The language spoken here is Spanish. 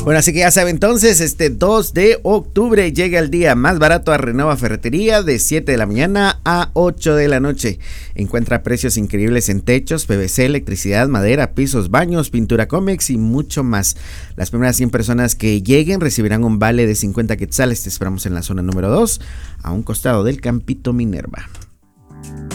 Bueno, así que ya saben, entonces, este 2 de octubre llega el día más barato a Renova Ferretería de 7 de la mañana a 8 de la noche. Encuentra precios increíbles en techos, PVC, electricidad, madera, pisos, baños, pintura Comex y mucho más. Las primeras 100 personas que lleguen recibirán un vale de 50 quetzales. Te esperamos en la zona número 2, a un costado del Campito Minerva.